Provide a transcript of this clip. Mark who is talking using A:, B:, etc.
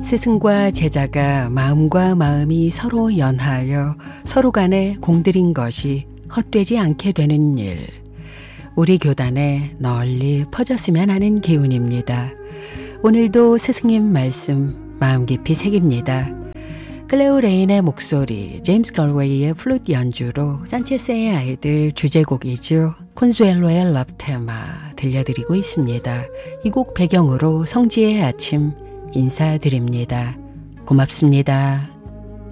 A: 스승과 제자가 마음과 마음이 서로 연하여 서로 간에 공들인 것이 헛되지 않게 되는 일. 우리 교단에 널리 퍼졌으면 하는 기운입니다. 오늘도 스승님 말씀 마음 깊이 새깁니다. 클레오 레인의 목소리, 제임스 걸웨이의 플루트 연주로 산체스의 아이들 주제곡이죠. 콘수엘로의 러브 테마 들려드리고 있습니다. 이 곡 배경으로 성지의 아침 인사드립니다. 고맙습니다.